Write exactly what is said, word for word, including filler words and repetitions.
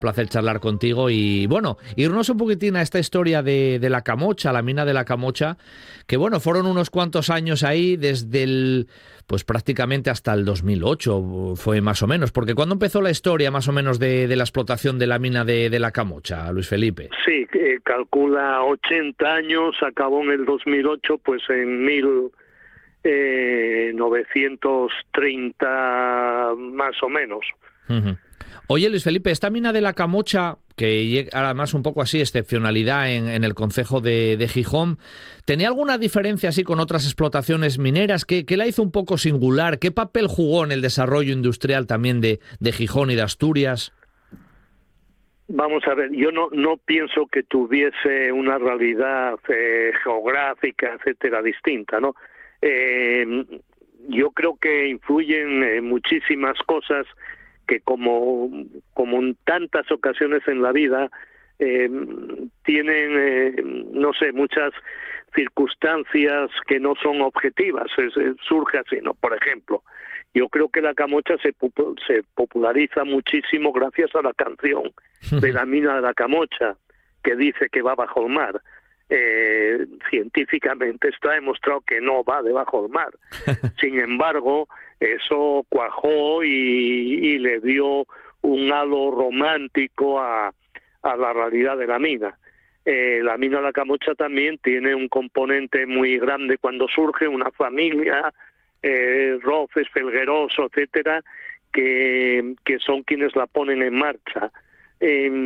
Placer charlar contigo y, bueno, irnos un poquitín a esta historia de, de la Camocha, la mina de la Camocha, que, bueno, fueron unos cuantos años ahí desde el, pues prácticamente hasta el dos mil ocho, fue más o menos, porque ¿cuándo empezó la historia más o menos de, de la explotación de la mina de, de la Camocha, Luis Felipe? Sí, eh, calcula ochenta años, acabó en el dos mil ocho, pues en mil novecientos treinta más o menos. Uh-huh. Oye, Luis Felipe, esta mina de la Camocha, que llega además un poco así, excepcionalidad en, en el concejo de, de Gijón, ¿tenía alguna diferencia así con otras explotaciones mineras? ¿Qué, ¿Qué la hizo un poco singular? ¿Qué papel jugó en el desarrollo industrial también de, de Gijón y de Asturias? Vamos a ver, yo no no pienso que tuviese una realidad eh, geográfica, etcétera, distinta, ¿no? Eh, yo creo que influyen eh, muchísimas cosas que como, como en tantas ocasiones en la vida eh, tienen, eh, no sé, muchas circunstancias que no son objetivas, es, es, surge así, ¿no? Por ejemplo, yo creo que la Camocha se, se populariza muchísimo gracias a la canción de la mina de la Camocha, que dice que va bajo el mar. Eh, científicamente está demostrado que no va debajo del mar. Sin embargo, eso cuajó y, y le dio un halo romántico a, a la realidad de la mina. Eh, la mina de la Camocha también tiene un componente muy grande cuando surge una familia, eh, Roces, Felgueroso, etcétera, que, que son quienes la ponen en marcha. Eh,